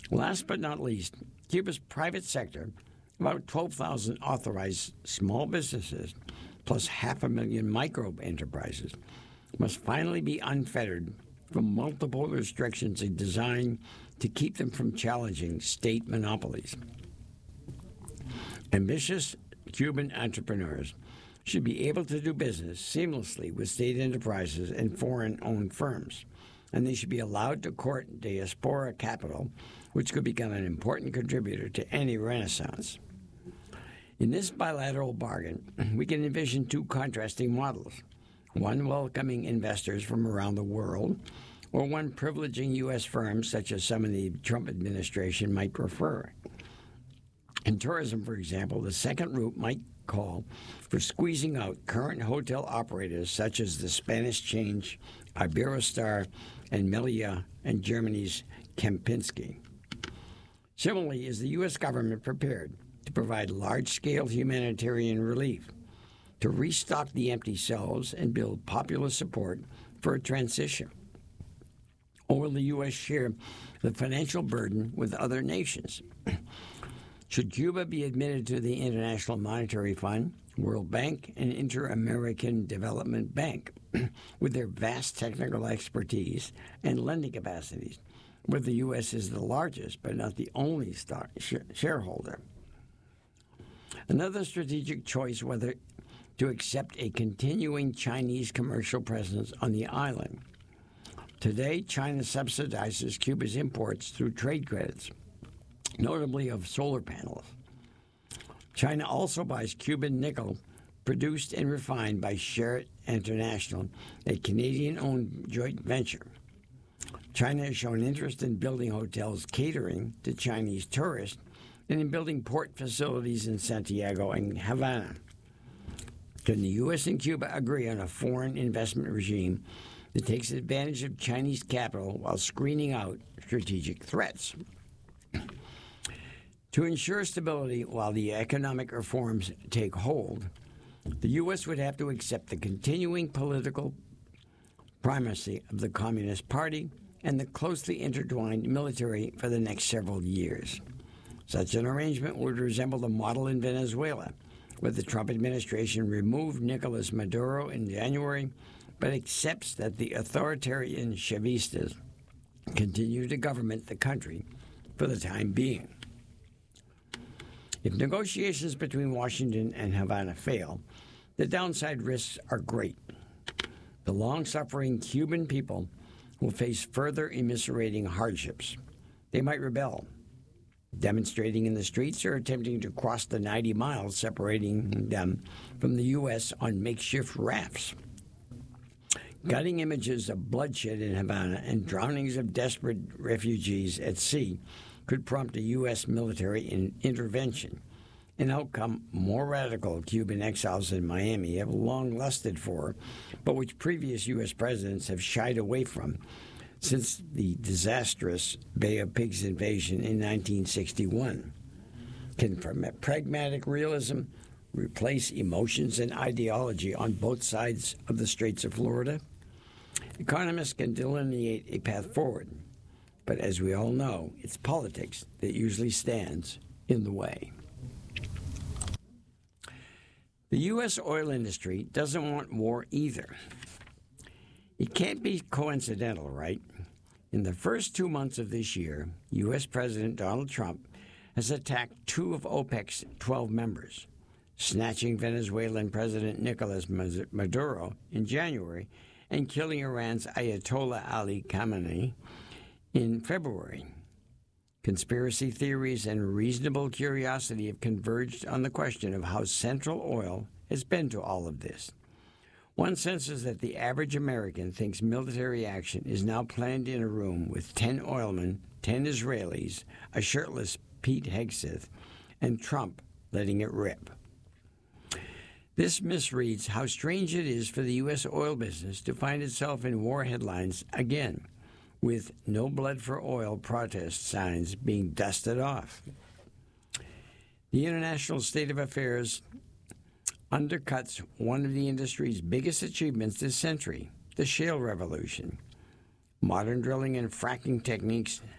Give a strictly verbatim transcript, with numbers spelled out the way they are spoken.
Last but not least, Cuba's private sector, about twelve thousand authorized small businesses, plus half a million micro enterprises, must finally be unfettered from multiple restrictions designed to keep them from challenging state monopolies. Ambitious Cuban entrepreneurs should be able to do business seamlessly with state enterprises and foreign-owned firms, and they should be allowed to court diaspora capital, which could become an important contributor to any renaissance. In this bilateral bargain, we can envision two contrasting models, one welcoming investors from around the world, or one privileging U S firms such as some in the Trump administration might prefer. In tourism, for example, the second route might call for squeezing out current hotel operators such as the Spanish chain Iberostar and Melia and Germany's Kempinski. Similarly, is the U S government prepared to provide large-scale humanitarian relief, to restock the empty cells and build popular support for a transition? Or will the U S share the financial burden with other nations? Should Cuba be admitted to the International Monetary Fund, World Bank, and Inter-American Development Bank with their vast technical expertise and lending capacities, where the U S is the largest but not the only stock sh- shareholder? Another strategic choice whether to accept a continuing Chinese commercial presence on the island. Today, China subsidizes Cuba's imports through trade credits, notably of solar panels. China also buys Cuban nickel produced and refined by Sherritt International, a Canadian-owned joint venture. China has shown interest in building hotels catering to Chinese tourists and in building port facilities in Santiago and Havana. Can the U S and Cuba agree on a foreign investment regime that takes advantage of Chinese capital while screening out strategic threats? To ensure stability while the economic reforms take hold, the U S would have to accept the continuing political primacy of the Communist Party and the closely intertwined military for the next several years. Such an arrangement would resemble the model in Venezuela, where the Trump administration removed Nicolas Maduro in January, but accepts that the authoritarian Chavistas continue to govern the country for the time being. If negotiations between Washington and Havana fail, the downside risks are great. The long-suffering Cuban people will face further immiserating hardships. They might rebel, demonstrating in the streets or attempting to cross the ninety miles separating them from the U S on makeshift rafts. Gutting images of bloodshed in Havana and drownings of desperate refugees at sea could prompt a U S military in- intervention, an outcome more radical Cuban exiles in Miami have long lusted for, but which previous U S presidents have shied away from since the disastrous Bay of Pigs invasion in nineteen sixty-one. Can pragmatic realism replace emotions and ideology on both sides of the Straits of Florida? Economists can delineate a path forward, but as we all know, it's politics that usually stands in the way. The U S oil industry doesn't want war either. It can't be coincidental, right? In the first two months of this year, U S President Donald Trump has attacked two of OPEC's twelve members, snatching Venezuelan President Nicolas Maduro in January and killing Iran's Ayatollah Ali Khamenei in February. Conspiracy theories and reasonable curiosity have converged on the question of how central oil has been to all of this. One senses that the average American thinks military action is now planned in a room with ten oilmen, ten Israelis, a shirtless Pete Hegseth, and Trump letting it rip. This misreads how strange it is for the U S oil business to find itself in war headlines again, with no blood for oil protest signs being dusted off. The international state of affairs undercuts one of the industry's biggest achievements this century, the shale revolution. Modern drilling and fracking techniques